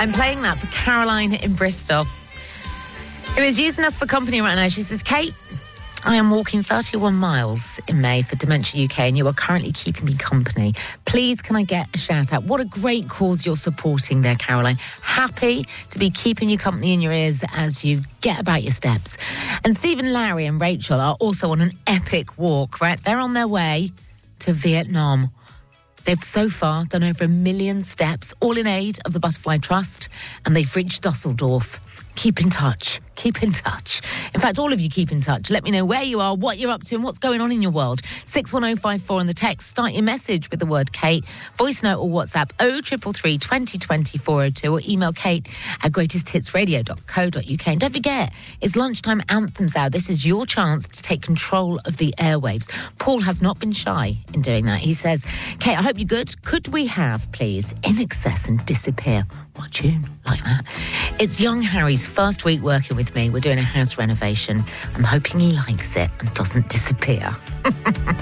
I'm playing that for Caroline in Bristol, who is using us for company right now. She says, Kate, I am walking 31 miles in May for Dementia UK and you are currently keeping me company. Please, can I get a shout out? What a great cause you're supporting there, Caroline. Happy to be keeping you company in your ears as you get about your steps. And Stephen, Larry and Rachel are also on an epic walk, right? They're on their way to Vietnam. They've so far done over 1 million steps, all in aid of the Butterfly Trust, and they've reached Dusseldorf. Keep in touch. Keep in touch. In fact, all of you keep in touch. Let me know where you are, what you're up to and what's going on in your world. 61054 on the text. Start your message with the word Kate. Voice note or WhatsApp 0333 2020 402 or email kate@greatesthitsradio.co.uk. And don't forget, it's lunchtime anthems hour. This is your chance to take control of the airwaves. Paul has not been shy in doing that. He says, Kate, I hope you're good. Could we have, please, In Excess and Disappear? What tune like that? It's young Harry's first week working with me. We're doing a house renovation. I'm hoping he likes it and doesn't disappear.